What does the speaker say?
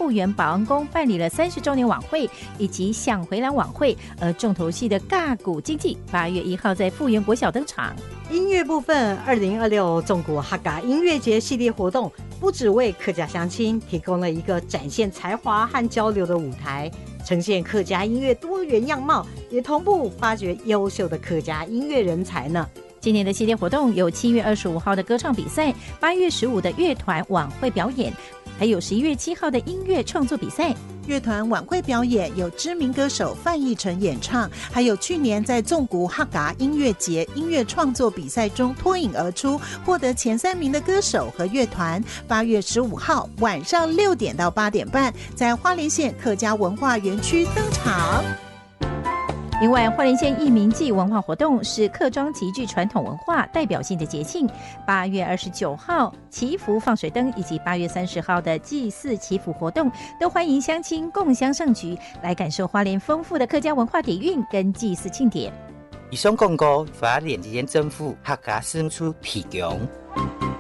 富源保安宫办理了30周年晚会以及想回蓝晚会，而重头戏的尬鼓经济8月1号在富源国小登场。 音乐部分，2026纵谷哈嘎音乐节系列活动不只为客家乡亲提供了一个展现才华和交流的舞台，呈现客家音乐多元样貌，也同步发掘优秀的客家音乐人才呢。 今年的系列活动有7月25号的歌唱比赛，8月15的乐团晚会表演，还有11月7号的音乐创作比赛。 乐团晚会表演有知名歌手范逸臣演唱，还有去年在纵谷哈嘎音乐节音乐创作比赛中脱颖而出，获得前3名的歌手和乐团。8月15号晚上6点到8点半，在花莲县客家文化园区登场。 另外，花莲县义民祭文化活动是客庄极具传统文化代表性的节庆。8月29号祈福放水灯以及8月30号的祭祀祈福活动，都欢迎乡亲共襄盛举，来感受花莲丰富的客家文化底蕴跟祭祀庆典。 以上广告花莲县政府客家事务处提供。